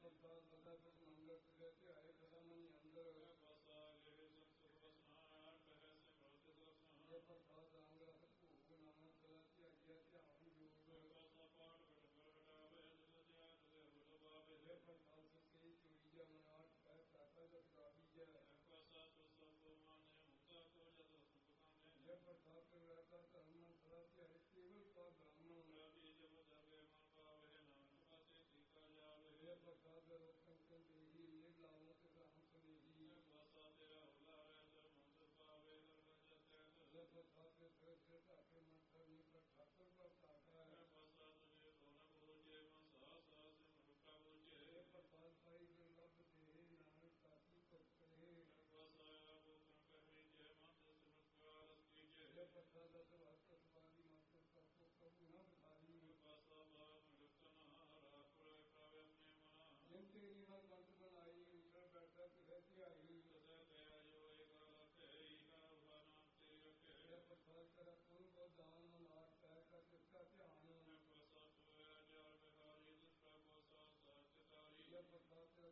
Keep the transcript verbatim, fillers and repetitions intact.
ਪ੍ਰਸਾਦ ਸਦਾ ਸਤ ਮੰਗਲ ਤੁਰੇ ਧਿਆਏ ਸਦਾ ਮਨ ਅੰਦਰ ਪ੍ਰਸਾਦ ਲੈ ਸੰਸਦ ਵਸਨਾਨ ਕਹੇ ਸਿਮਰਤ ਦਰਸ਼ਨ ਜੈ ਪ੍ਰਸਾਦ ਰਾਮ ਰਸ ਭੋਗ ਨਾਨਕ ਸਦਾ ਧਿਆਈਆ ਧਿਆਨ ਜੋਗ ਪ੍ਰਸਾਦ ਪਾਠ ਬਟੰਗਲ ਘਟਾਵੇ ਜਲ ਜਿਆ ਜਲ ਹੁਲ ਪਾਵੇ ਜੈ ਪ੍ਰਸਾਦ ਸਕੇ ਚੋਰੀ ਜੈ ਮਨਾਟ ਕਹਿ ਸਾਕਾ ਜਪ ਗਾਵੀ ਜੈ ਪ੍ਰਸਾਦ ਸਭ ਮਾਨੇ ਮੁਕਤਾ ਕੋ ਜਦ ਸੁਖਾਨੇ ਜੈ ਪ੍ਰਸਾਦ ਕਰਵਾਤਾ ਧਰਮ ਮਨ ਸਦਾ ਧਿਆਏ ਕੇਵਲ ਕਾ ਬ੍ਰਾਹਮਣ ਰਵੀ ਜਬ ਜਾਵੇ ਮਨ ਪਾਵੇ ਨਾਨਕ ਪਾਸੇ ਟਿਕਾ ਜਾਵੇ ਜੈ ਪ੍ਰਸਾਦ ਰੋਗ ਸੰਕਟ ਦੇਹੀ ਇਹ ਲਾਵੋ ਤੇ ਰਾਮ ਸੁਨੇਹੀ ਪ੍ਰਸਾਦ ਤੇਰਾ ਹੁਲਾ ਹੈ ਦਰ ਮੰਦਰ ਪਾਵੇ ਨਰਵੰਜਨ ਤੈਨ ਜੈ ਪ੍ਰਸਾਦ ਦੇ ਸਿਰ ਸਿਰ ਢਾਕੇ ਮਨ ਕਰਨੀ ਪਰ ਠਾਕੁਰ ਦਾ ਸਾਕਾ ਹੈ ਪ੍ਰਸਾਦ ਜੇ ਦੋਨ ਬੋਝੇ ਮਨ ਸਾਸ ਸਾਸ ਮਨੁਕਾ ਬੋਝੇ ਜੈ ਪ੍ਰਸਾਦ ਸਾਈ ਦੇ ਲੱਭ ਦੇ ਨਾਨਕ ਸਾਥੀ ਤੁਰ ਕਰੇ ਪ੍ਰਸਾਦ ਬੋਕੰ ਕਹੇ ਜੈ ਮਨ ਸਿਮਰਤ ਕਾਲ ਕੀਜੇ ਜੈ ਪ੍ਰਸਾਦ ਦਸ ਵਸਤ